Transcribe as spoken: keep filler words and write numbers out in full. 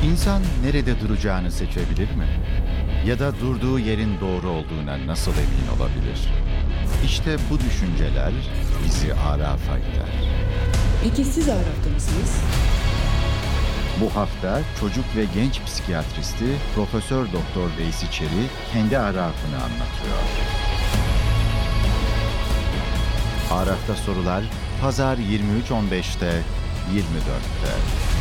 İnsan nerede duracağını seçebilir mi? Ya da durduğu yerin doğru olduğuna nasıl emin olabilir? İşte bu düşünceler bizi Araf'a iter. Peki siz Araf'ta mısınız? Bu hafta çocuk ve genç psikiyatristi Profesör Doktor Veysi Çeri kendi Araf'ını anlatıyor. Araf'ta sorular Pazar yirmi üç on beşte, yirmi dörtte.